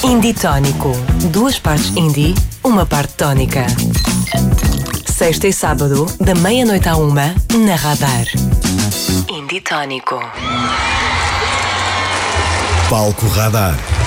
Indie Tónico. 2 partes indie, 1 parte tónica. Sexta e sábado, da meia-noite à 1, na Radar. Indie Tónico. Palco Radar.